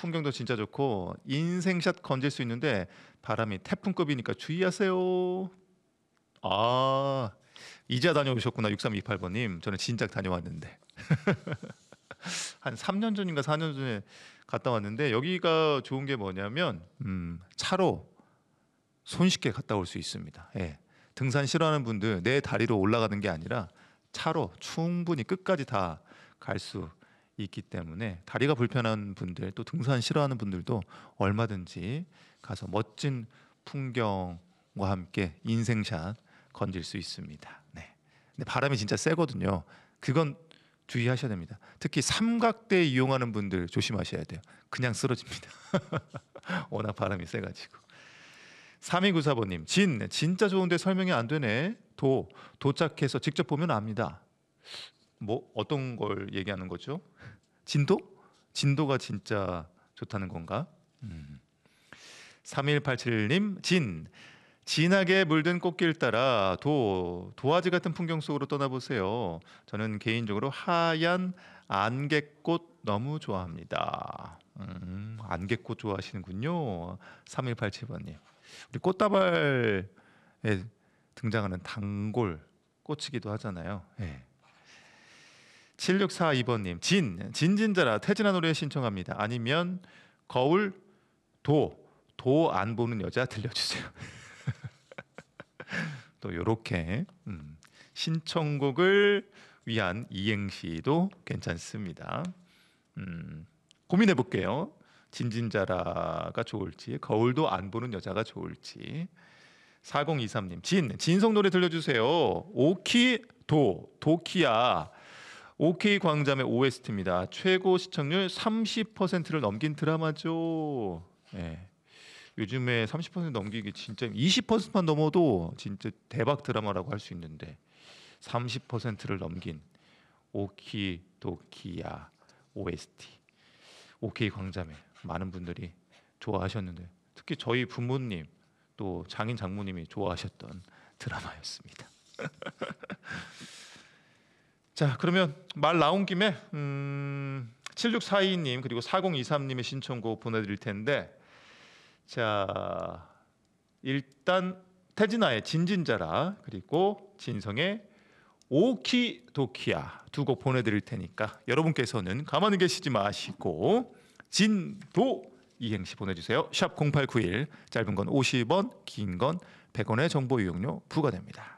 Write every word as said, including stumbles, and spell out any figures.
풍경도 진짜 좋고 인생샷 건질 수 있는데 바람이 태풍급이니까 주의하세요. 아, 이자 다녀오셨구나. 육삼이팔 번님. 저는 진작 다녀왔는데 한 삼 년 전인가 사 년 전에 갔다 왔는데 여기가 좋은 게 뭐냐면 음, 차로 손쉽게 갔다 올 수 있습니다. 예. 등산 싫어하는 분들 내 다리로 올라가는 게 아니라 차로 충분히 끝까지 다 갈 수 있기 때문에 다리가 불편한 분들 또 등산 싫어하는 분들도 얼마든지 가서 멋진 풍경과 함께 인생샷 건질 수 있습니다. 네. 근데 바람이 진짜 세거든요. 그건 주의하셔야 됩니다. 특히 삼각대 이용하는 분들 조심하셔야 돼요. 그냥 쓰러집니다. 워낙 바람이 세가지고. 삼이구사 번님, 진 진짜 좋은데 설명이 안 되네. 도 도착해서 직접 보면 압니다. 뭐 어떤 걸 얘기하는 거죠? 진도? 진도가 진짜 좋다는 건가? 음. 삼일팔칠 님, 진 진하게 물든 꽃길 따라 도 도화지 같은 풍경 속으로 떠나보세요. 저는 개인적으로 하얀 안개꽃 너무 좋아합니다. 음, 안개꽃 좋아하시는군요. 삼일팔칠 번님. 우리 꽃다발에 등장하는 단골 꽃이기도 하잖아요. 네. 칠육사이 번님, 진 진진자라 태진아 노래 신청합니다. 아니면 거울 도 도 안 보는 여자 들려주세요. 또 요렇게 음, 신청곡을 위한 이행시도 괜찮습니다. 음, 고민해 볼게요. 진진자라가 좋을지 거울도 안 보는 여자가 좋을지. 사공이삼 님, 진 진성 노래 들려주세요. 오키 도 도키야 오케이 광잠의 오에스티입니다. 최고 시청률 삼십 퍼센트를 넘긴 드라마죠. 네. 요즘에 삼십 퍼센트 넘기기 진짜 이십 퍼센트만 넘어도 진짜 대박 드라마라고 할 수 있는데 삼십 퍼센트를 넘긴 오키도키야 오에스티 오케이 광자매 많은 분들이 좋아하셨는데 특히 저희 부모님 또 장인 장모님이 좋아하셨던 드라마였습니다. 자, 그러면 말 나온 김에 음, 칠육사이 님 그리고 사공이삼 님의 신청곡 보내드릴 텐데 자, 일단 태진아의 진진자라 그리고 진성의 오키도키야 두 곡 보내드릴 테니까 여러분께서는 가만히 계시지 마시고 진도 이행시 보내주세요. 샵 공팔구일 짧은 건 오십 원 긴 건 백 원의 정보 이용료 부과됩니다.